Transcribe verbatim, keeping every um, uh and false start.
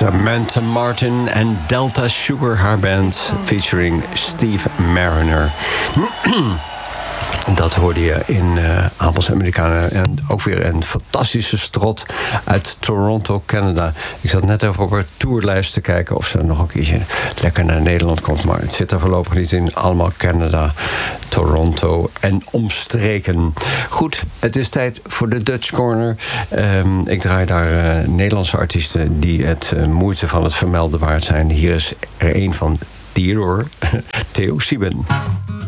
Samantha Martin en Delta Sugar, haar band, featuring Steve Mariner. Dat hoorde je in uh, Abels Amerikanen. En ook weer een fantastische strot uit Toronto, Canada. Ik zat net even op haar tourlijst te kijken of ze nog een keertje lekker naar Nederland komt. Maar het zit er voorlopig niet in. Allemaal Canada, Toronto en omstreken. Goed, het is tijd voor de Dutch Corner. Um, ik draai daar uh, Nederlandse artiesten die het uh, moeite van het vermelden waard zijn. Hier is er een van Theodor, Theo Sieben.